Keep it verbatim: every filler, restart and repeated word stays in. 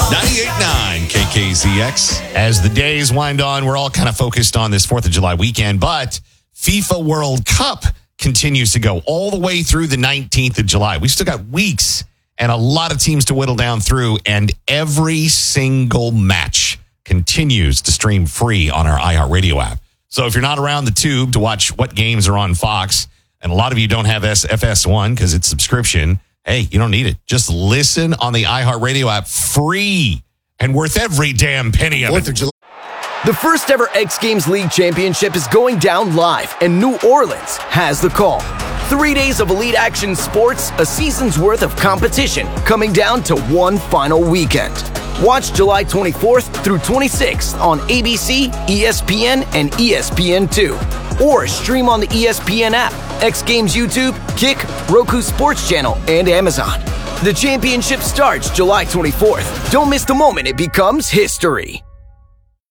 ninety-eight point nine K K Z X. As the days wind on, we're all kind of focused on this fourth of July weekend, but FIFA World Cup continues to go all the way through the nineteenth of July. We still got weeks and a lot of teams to whittle down through, and every single match continues to stream free on our iHeartRadio app. So if you're not around the tube to watch what games are on Fox, and a lot of you don't have F S one because it's subscription, hey, you don't need it. Just listen on the iHeartRadio app, free and worth every damn penny of it. The first ever X Games League Championship is going down live, and New Orleans has the call. Three days of elite action sports, a season's worth of competition, coming down to one final weekend. Watch July twenty-fourth through twenty-sixth on A B C, E S P N, and E S P N two. Or stream on the E S P N app, X Games YouTube, Kick, Roku Sports Channel, and Amazon. The championship starts July twenty-fourth. Don't miss the moment it becomes history.